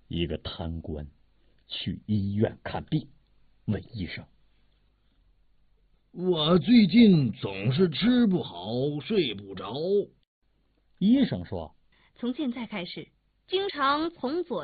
一个贪官去医院看病，问医生：“ 我最近总是吃不好，睡不着。” 医生说：“ 从现在开始，经常从左